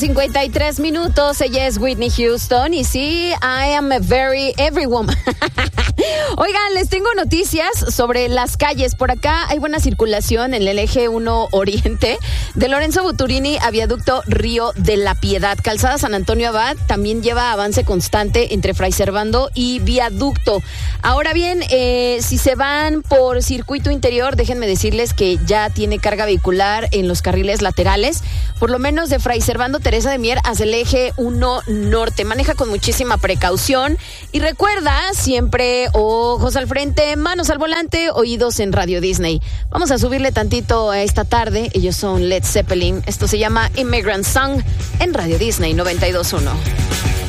53 minutos, ella es Whitney Houston y sí, I am a very every woman. Oigan, les tengo noticias sobre las calles. Por acá hay buena circulación en el eje 1 Oriente, de Lorenzo Buturini a Viaducto Río de la Piedad. Calzada San Antonio Abad también lleva avance constante entre Fray Servando y Viaducto. Ahora bien, si se van por circuito interior, déjenme decirles que ya tiene carga vehicular en los carriles laterales, por lo menos de Fray Servando Teresa de Mier hacia el eje 1 Norte. Maneja con muchísima precaución y recuerda siempre ojos al frente, manos al volante, oídos en Radio Disney. Vamos a subirle tantito a esta tarde. Ellos son Led Zeppelin. Esto se llama Immigrant Song en Radio Disney 92.1.